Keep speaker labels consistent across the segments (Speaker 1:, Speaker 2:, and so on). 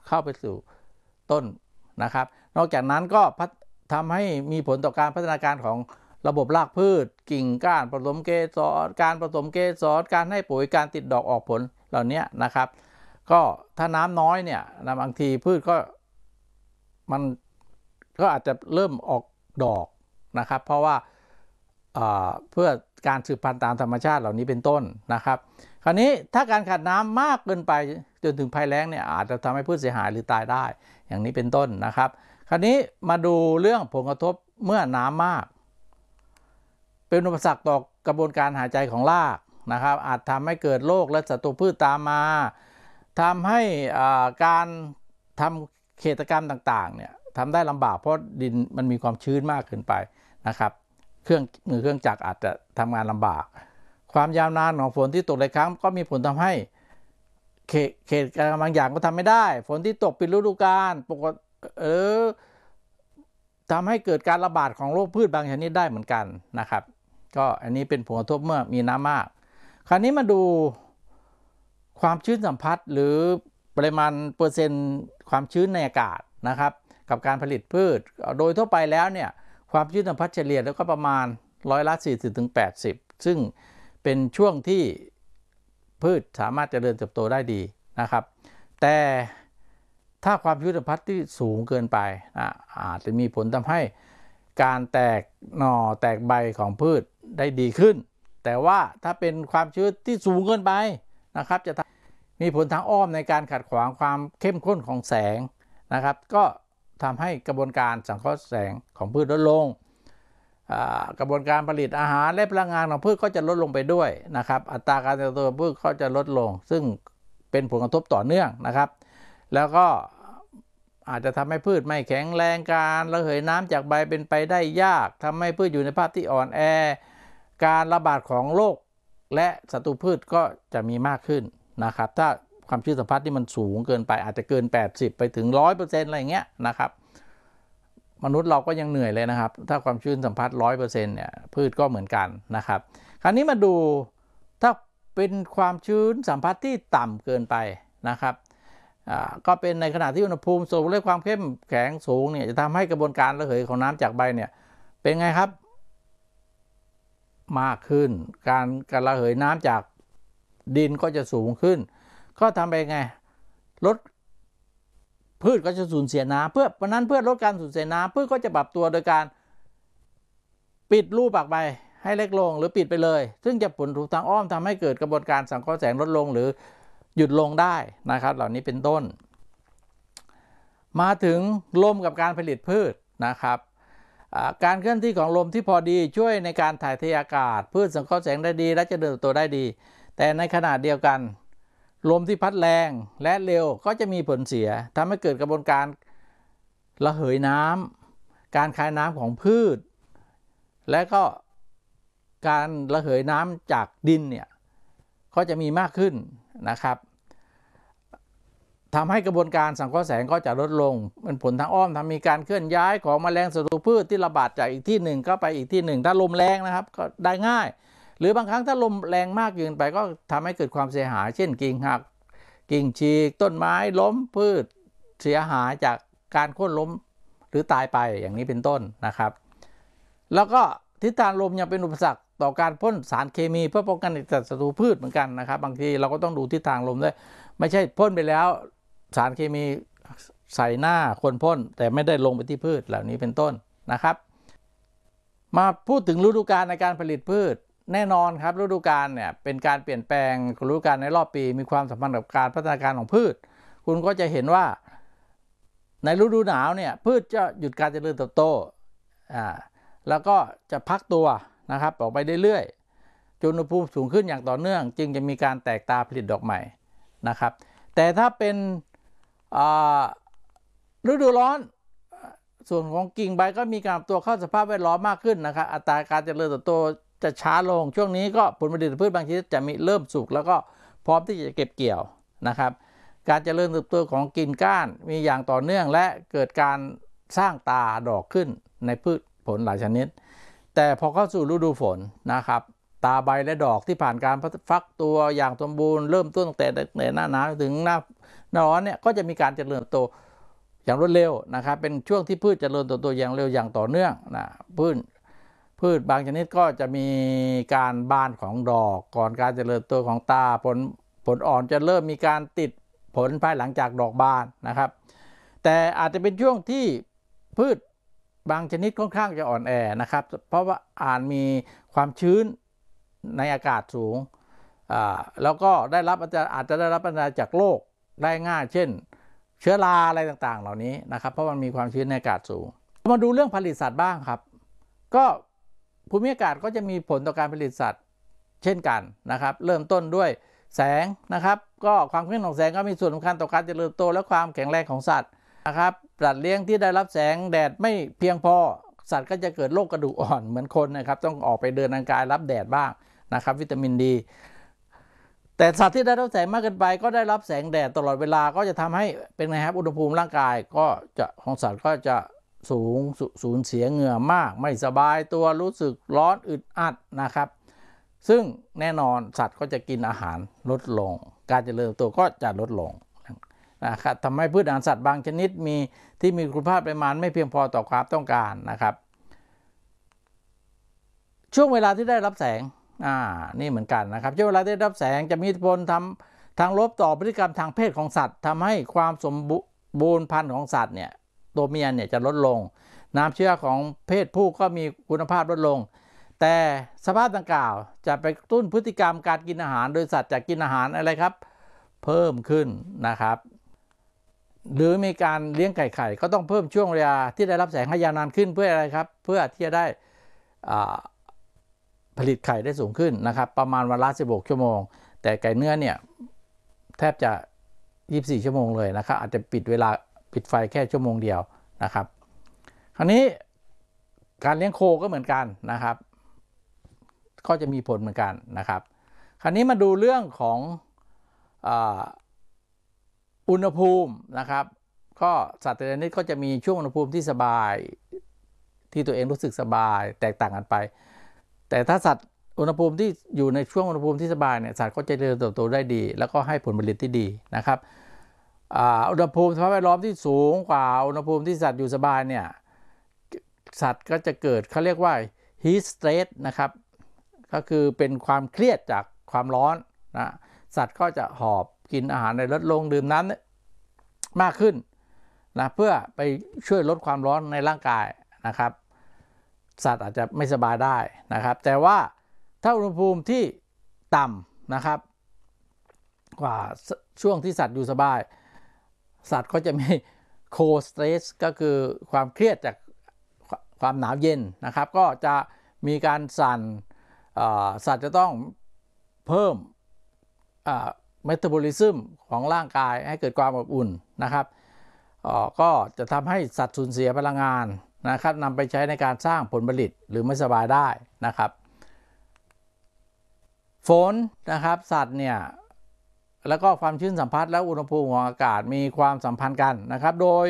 Speaker 1: เข้าไปสู่ต้นนะครับนอกจากนั้นก็ทำให้มีผลต่อการพัฒนาการของระบบรากพืชกิ่งก้านผสมเกสรการผสมเกสรการให้ปุ๋ยการติดดอกออกผลเหล่านี้นะครับก็ถ้าน้ำน้อยเนี่ยบางทีพืชก็มันก็อาจจะเริ่มออกดอกนะครับเพราะว่าเพื่อการสืบพันธุ์ตามธรรมชาติเหล่านี้เป็นต้นนะครับคราวนี้ถ้าการขาดน้ำมากเกินไปจนถึงภัยแล้งเนี่ยอาจจะทำให้พืชเสียหายหรือตายได้อย่างนี้เป็นต้นนะครับคราวนี้มาดูเรื่องผลกระทบเมื่อน้ำมากเป็นอุปสรรคต่อกระบวนการหายใจของรากนะครับอาจทำให้เกิดโรคและศัตรูพืชตามมาทำให้การทำเกษตรกรรมต่างๆเนี่ยทำได้ลำบากเพราะดินมันมีความชื้นมากเกินไปนะครับเครื่องจักรอาจจะทำงานลำบากความยาวนานของฝนที่ตกหลายครั้งก็มีผลทำให้เขตบางอย่างก็ทำไม่ได้ฝนที่ตกเป็นฤดูกาลปกติทำให้เกิดการระบาดของโรคพืชบางชนิดได้เหมือนกันนะครับก็อันนี้เป็นผลกระทบเมื่อมีน้ำมากคราวนี้มาดูความชื้นสัมผัสหรือปริมาณเปอร์เซ็นต์ความชื้นในอากาศนะครับกับการผลิตพืชโดยทั่วไปแล้วเนี่ยความชื้นสัมผัสเฉลี่ยแล้วก็ประมาณ40-80%ซึ่งเป็นช่วงที่พืชสามารถเจริญเติบโตได้ดีนะครับแต่ถ้าความชื้นสัมผัสที่สูงเกินไปอาจจะมีผลทำให้การแตกหน่อแตกใบของพืชได้ดีขึ้นแต่ว่าถ้าเป็นความชื้นที่สูงเกินไปนะครับจะมีผลทางอ้อมในการขัดขวางความเข้มข้นของแสงนะครับก็ทำให้กระบวนการสังเคราะห์แสงของพืชลดลงกระบวนการผลิตอาหารและพลังงานของพืชก็จะลดลงไปด้วยนะครับอัตราการเติบโตของพืชก็จะลดลงซึ่งเป็นผลกระทบต่อเนื่องนะครับแล้วก็อาจจะทำให้พืชไม่แข็งแรงการระเหยน้ำจากใบเป็นไปได้ยากทำให้พืชอยู่ในภาพที่อ่อนแอการระบาดของโรคและศัตรูพืชก็จะมีมากขึ้นนะครับถ้าความชื้นสัมผัสที่มันสูงเกินไปอาจจะเกิน80ไปถึง 100% อะไรเงี้ยนะครับมนุษย์เราก็ยังเหนื่อยเลยนะครับถ้าความชื้นสัมผัส 100% เนี่ยพืชก็เหมือนกันนะครับคราวนี้มาดูถ้าเป็นความชื้นสัมผัสที่ต่ำเกินไปนะครับก็เป็นในขณะที่อุณหภูมิสูงและความเข้มแข็งสูงเนี่ยจะทำให้กระบวนการระเหยของน้ำจากใบเนี่ยเป็นไงครับมากขึ้นการระเหยน้ำจากดินก็จะสูงขึ้นก็ทำไปไงลดพืชก็จะสูญเสียน้ำเพื่อลดการสูญเสียน้ำพืชก็จะปรับตัวโดยการปิดรูปากใบให้เล็กลงหรือปิดไปเลยซึ่งจะผลทางอ้อมทำให้เกิดกระบวนการสังเคราะห์แสงลดลงหรือหยุดลงได้นะครับเหล่านี้เป็นต้นมาถึงลมกับการผลิตพืชนะครับการเคลื่อนที่ของลมที่พอดีช่วยในการถ่ายเทอากาศพืชสังเคราะห์แสงได้ดีและจะเติบโตได้ดีแต่ในขณะเดียวกันลมที่พัดแรงและเร็วก็จะมีผลเสียทำให้เกิดกระบวนการระเหยน้ำการคายน้ำของพืชและก็การระเหยน้ำจากดินเนี่ยก็จะมีมากขึ้นนะครับทำให้กระบวนการสังเคราะห์แสงก็จะลดลงเป็นผลทางอ้อมทำมีการเคลื่อนย้ายของแมลงศัตรูพืชที่ระบาดจากอีกที่หนึ่งก็ไปอีกที่หนึ่งถ้าลมแรงนะครับก็ได้ง่ายหรือบางครั้งถ้าลมแรงมากเกินไปก็ทำให้เกิดความเสียหายเช่นกิ่งหักกิ่งฉีกต้นไม้ล้มพืชเสียหายจากการโค่นล้มหรือตายไปอย่างนี้เป็นต้นนะครับแล้วก็ทิศทางลมยังเป็นอุปสรรคต่อการพ่นสารเคมีเพื่อป้องกันศัตรูพืชเหมือนกันนะครับบางทีเราก็ต้องดูทิศทางลมด้วยไม่ใช่พ่นไปแล้วสารเคมีใส่หน้าคนพ่นแต่ไม่ได้ลงไปที่พืชเหล่านี้เป็นต้นนะครับมาพูดถึงฤดูกาลในการผลิตพืชแน่นอนครับฤดูกาลเนี่ยเป็นการเปลี่ยนแปลงฤดูกาลในรอบปีมีความสัมพันธ์กับการพัฒนาการของพืชคุณก็จะเห็นว่าในฤดูหนาวเนี่ยพืชจะหยุดการเจริญเติบโตแล้วก็จะพักตัวนะครับออกไปเรื่อยๆจนอุณหภูมิสูงขึ้นอย่างต่อเนื่องจึงจะมีการแตกตาผลิตดอกใหม่นะครับแต่ถ้าเป็นฤดูร้อนส่วนของกิ่งใบก็มีการตัวเข้าสภาพแวดล้อมมากขึ้นนะครับอัตราการเจริญเติบโตจะช้าลงช่วงนี้ก็ผลผลิตพืชบางชนิดจะมีเริ่มสุกแล้วก็พร้อมที่จะเก็บเกี่ยวนะครับการเจริญเติบโตของกิ่งก้านมีอย่างต่อเนื่องและเกิดการสร้างตาดอกขึ้นในพืชผลหลายชนิดแต่พอเข้าสู่ฤดูฝนนะครับตาใบและดอกที่ผ่านการฟักตัวอย่างสมบูรณ์เริ่มต้นตั้งแต่หน้าหนาวถึงหน้หน้าร้อนเนี่ยก็จะมีการเจริญเติบโตอย่างรวดเร็วนะครับเป็นช่วงที่พืชเจริญเติบโตอย่างเร็วอย่างต่อเนื่องนะพืชบางชนิดก็จะมีการบานของดอกก่อนการเจริญเติบโตของตาผลอ่อนจะเริ่มมีการติดผลภายหลังจากดอกบานนะครับแต่อาจจะเป็นช่วงที่พืชบางชนิดค่อนข้างจะอ่อนแอนะครับเพราะว่ามีความชื้นในอากาศสูงแล้วก็อาจจะได้รับอันตรายจากโรคได้ง่ายเช่นเชื้อราอะไรต่างๆเหล่านี้นะครับเพราะมันมีความชื้นในอากาศสูงมาดูเรื่องผลิตสัตว์บ้างครับก็ภูมิอากาศก็จะมีผลต่อการผลิตสัตว์เช่นกันนะครับเริ่มต้นด้วยแสงนะครับก็ความเข้มของแสงก็มีส่วนสำคัญต่อการเจริญเติบโตและความแข็งแรงของสัตว์นะครับสัตว์เลี้ยงที่ได้รับแสงแดดไม่เพียงพอสัตว์ก็จะเกิดโรคกระดูกอ่อนเหมือนคนนะครับต้องออกไปเดินทางกายรับแดดบ้างนะครับวิตามินดีแต่สัตว์ที่ได้รับแสงมากเกินไปก็ได้รับแสงแดดตลอดเวลาก็จะทำให้เป็นไงครับอุณหภูมิร่างกายก็จะของสัตว์ก็จะสูญเสียเหงื่อมากไม่สบายตัวรู้สึกร้อนอึดอัดนะครับซึ่งแน่นอนสัตว์ก็จะกินอาหารลดลงการเจริญเติบโตก็จะลดลงนะครับทำให้พืชอาหารสัตว์บางชนิดที่มีคุณภาพปริมาณไม่เพียงพอต่อความต้องการนะครับช่วงเวลาที่ได้รับแสงนี่เหมือนกันนะครับช่วงเวลาได้รับแสงจะมีอิทธิพลทางลบต่อพฤติกรรมทางเพศของสัตว์ทำให้ความสมบูรณ์พันธุ์ของสัตว์เนี่ยตัวเมียเนี่ยจะลดลงน้ำเชื้อของเพศผู้ก็มีคุณภาพลดลงแต่สภาพดังกล่าวจะไปกระตุ้นพฤติกรรมการกินอาหารโดยสัตว์จะกินอาหารอะไรครับเพิ่มขึ้นนะครับหรือมีการเลี้ยงไข่ก็ต้องเพิ่มช่วงเวลาที่ได้รับแสงให้ยาวนานขึ้นเพื่ออะไรครับเพื่อที่จะได้ผลิตไข่ได้สูงขึ้นนะครับประมาณวันละ16 ชั่วโมงแต่ไก่เนื้อเนี่ยแทบจะ24 ชั่วโมงเลยนะครับอาจจะปิดไฟแค่ชั่วโมงเดียวนะครับคราวนี้การเลี้ยงโคก็เหมือนกันนะครับก็จะมีผลเหมือนกันนะครับคราวนี้มาดูเรื่องของอุณหภูมินะครับก็สัตว์แต่ละชนิดก็จะมีช่วงอุณหภูมิที่สบายที่ตัวเองรู้สึกสบายแตกต่างกันไปแต่ถ้าสัตว์อุณหภูมิที่อยู่ในช่วงอุณหภูมิที่สบายเนี่ยสัตว์ก็จะเจริญเติบโตได้ดีแล้วก็ให้ผลผลิตที่ดีนะครับอุณหภูมิสภาพแวดล้อมที่สูงกว่าอุณหภูมิที่สัตว์อยู่สบายเนี่ยสัตว์ก็จะเกิดเขาเรียกว่า heat stress นะครับก็คือเป็นความเครียดจากความร้อนนะสัตว์ก็จะหอบกินอาหารในลดลงดื่มน้ำมากขึ้นนะเพื่อไปช่วยลดความร้อนในร่างกายนะครับสัตว์อาจจะไม่สบายได้นะครับแต่ว่าถ้าอุณหภูมิที่ต่ำนะครับกว่าช่วงที่สัตว์อยู่สบายสัตว์ก็จะมี cold stress ก็คือความเครียดจากความหนาวเย็นนะครับก็จะมีการสั่นสัตว์จะต้องเพิ่มเมตาบอลิซึมของร่างกายให้เกิดความอบอุ่นนะครับก็จะทำให้สัตว์สูญเสียพลังงานนะครับนำไปใช้ในการสร้างผลผลิตหรือไม่สบายได้นะครับฝนนะครับสัตว์เนี่ยแล้วก็ความชื้นสัมผัสและอุณหภูมิของอากาศมีความสัมพันธ์กันนะครับโดย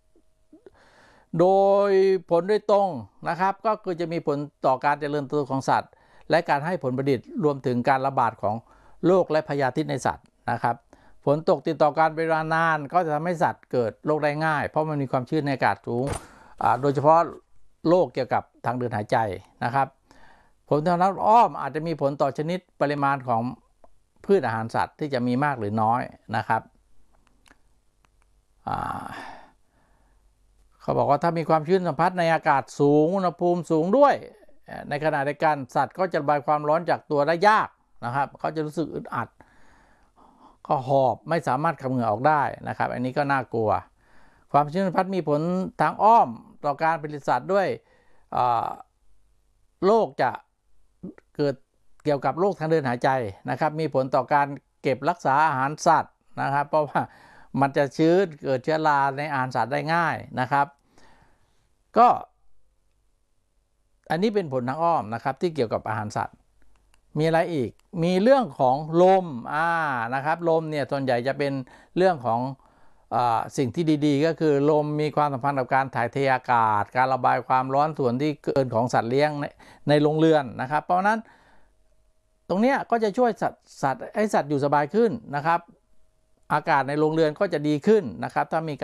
Speaker 1: ผลโดยตรงนะครับก็คือจะมีผลต่อการเจริญเติบโตของสัตว์และการให้ผลผลิตรวมถึงการระบาดของโรคและพยาธิในสัตว์นะครับฝนตกติดต่อกันเป็นเวลานานก็จะทำให้สัตว์เกิดโรคได้ง่ายเพราะมันมีความชื้นในอากาศสูงโดยเฉพาะโรคเกี่ยวกับทางเดินหายใจนะครับผลทางด้านอ้อมอาจจะมีผลต่อชนิดปริมาณของพืชอาหารสัตว์ที่จะมีมากหรือน้อยนะครับเขาบอกว่าถ้ามีความชื้นสัมผัสในอากาศสูงอุณหภูมิสูงด้วยในขณะเดียวกันสัตว์ก็จะระบายความร้อนจากตัวได้ยากนะครับเขาจะรู้สึกอึดอัดก็หอบไม่สามารถขับเหงื่อออกได้นะครับอันนี้ก็น่ากลัวความชื้นสัมผัสมีผลทางอ้อมต่อการผลิตสัตว์ด้วยโรคจะเกิดเกี่ยวกับโรคทางเดินหายใจนะครับมีผลต่อการเก็บรักษาอาหารสัตว์นะครับเพราะว่ามันจะชื้นเกิดเชื้อราในอาหารสัตว์ได้ง่ายนะครับก็อันนี้เป็นผลทางอ้อมนะครับที่เกี่ยวกับอาหารสัตว์มีอะไรอีกมีเรื่องของลมนะครับลมเนี่ยส่วนใหญ่จะเป็นเรื่องของสิ่งที่ดีๆก็คือลมมีความสัมพันธ์กับการถ่ายเทอากาศการระบายความร้อนส่วนที่เกินของสัตว์เลี้ยงในโรงเรือนนะครับเพราะนั้นตรงนี้ก็จะช่วยสัตว์ให้สัตว์อยู่สบายขึ้นนะครับอากาศในโรงเรือนก็จะดีขึ้นนะครับถ้ามี